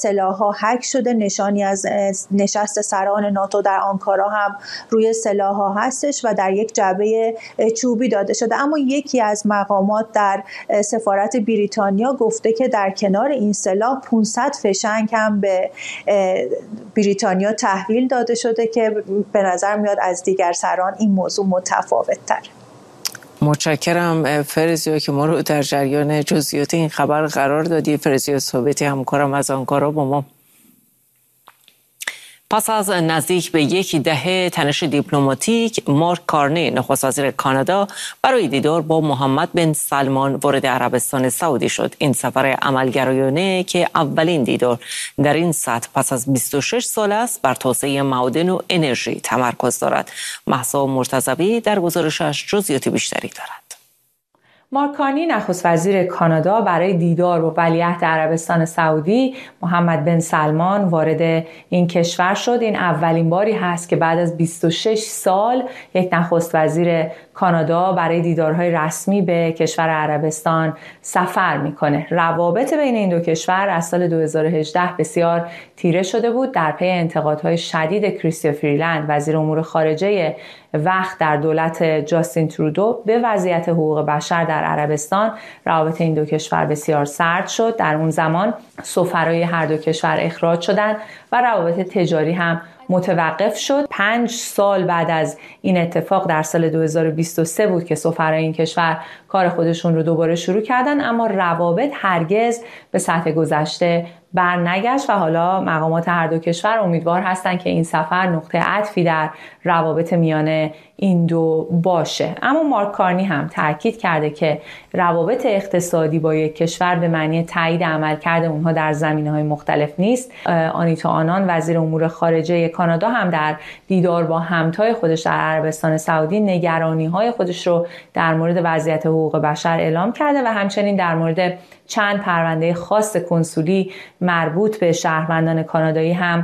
سلاح‌ها هک شده، نشانی از نشست سران ناتو در آنکارا هم روی سلاح‌ها هستش و در یک جعبه چوبی داده شده. اما یکی از مقامات در سفارت بریتانیا گفته که در کنار این سلاح 500 فشنگ هم به بریتانیا تحویل داده شده که به نظر میاد از دیگر سران این موضوع متفاوت‌تر. متشکرم فرزیا که ما رو در جریان جزئیات این خبر قرار دادی. فرزیا ثابتی همکارم از آنکارا با ما. پس از نزدیک به یک دهه تنش دیپلماتیک، مارک کارنی نخست وزیر کانادا برای دیدار با محمد بن سلمان وارد عربستان سعودی شد. این سفر عملگرایانه که اولین دیدار در این سطح پس از 26 سال است بر توسعه معادن و انرژی تمرکز دارد. مهسا مرتضوی در گزارشش جزئیات بیشتری دارد. مارک کارنی نخست وزیر کانادا برای دیدار با ولیعهد عربستان سعودی محمد بن سلمان وارد این کشور شد. این اولین باری هست که بعد از 26 سال یک نخست وزیر کانادا برای دیدارهای رسمی به کشور عربستان سفر میکنه. روابط بین این دو کشور از سال 2018 بسیار تیره شده بود در پی انتقادهای شدید کریستیا فریلند وزیر امور خارجه وقت در دولت جاستین ترودو به وضعیت حقوق بشر در عربستان. روابط این دو کشور بسیار سرد شد. در اون زمان سفرای هر دو کشور اخراج شدند و روابط تجاری هم متوقف شد. 5 سال بعد از این اتفاق در سال 2023 بود که سفرای این کشور کار خودشون رو دوباره شروع کردن، اما روابط هرگز به سطح گذشته برنگشت و حالا مقامات هر دو کشور امیدوار هستند که این سفر نقطه عطفی در روابط میان این دو باشه. اما مارک کارنی هم تاکید کرده که روابط اقتصادی با یک کشور به معنی تایید عملکرد اونها در زمینه‌های مختلف نیست. آنیتا آنان وزیر امور خارجه کانادا هم در دیدار با همتای خودش در عربستان سعودی نگرانی‌های خودش رو در مورد وضعیت حقوق بشر اعلام کرده و همچنین در مورد چند پرونده خاص کنسولی مربوط به شهروندان کانادایی هم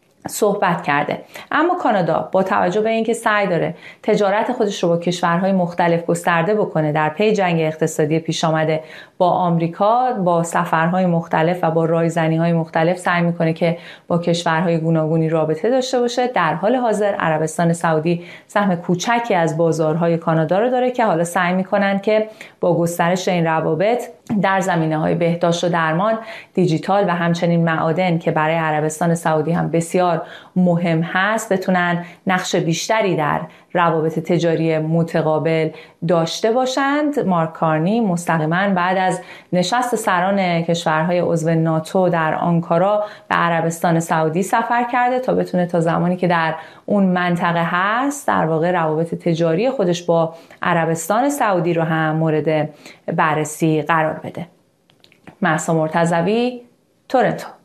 صحبت کرده. اما کانادا با توجه به اینکه سعی داره تجارت خودش رو با کشورهای مختلف گسترده بکنه در پی جنگ اقتصادی پیش آمده با آمریکا، با سفرهای مختلف و با رایزنی‌های مختلف سعی میکنه که با کشورهای گوناگونی رابطه داشته باشه. در حال حاضر عربستان سعودی سهم کوچکی از بازارهای کانادا رو داره که حالا سعی میکنن که با گسترش این روابط در زمینه‌های بهداشت و درمان، دیجیتال و همچنین معادن که برای عربستان سعودی هم بسیار مهم هست بتونن نقش بیشتری در روابط تجاری متقابل داشته باشند. مارک کارنی مستقیما بعد از نشست سران کشورهای عضو ناتو در آنکارا به عربستان سعودی سفر کرده تا بتونه تا زمانی که در اون منطقه هست در واقع روابط تجاری خودش با عربستان سعودی رو هم مورد بررسی قرار بده. مهسا مرتضوی، تورنتو.